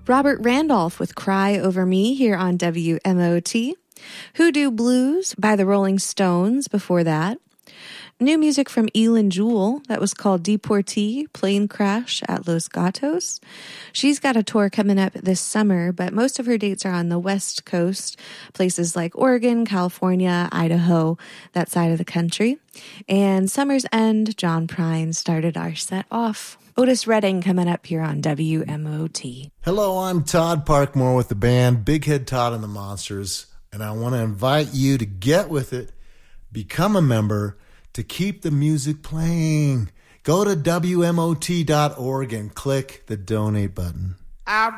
Robert Randolph with Cry Over Me here on WMOT. Hoodoo Blues by the Rolling Stones before that. New music from Elin Jewell that was called Deportee, Plane Crash at Los Gatos. She's got a tour coming up this summer, but most of her dates are on the West Coast, places like Oregon, California, Idaho, that side of the country. And Summer's End, John Prine started our set off. Otis Redding coming up here on WMOT. Hello, I'm Todd Parkmore with the band Big Head Todd and the Monsters, and I want to invite you to get with it, become a member, to keep the music playing. Go to WMOT.org and click the donate button.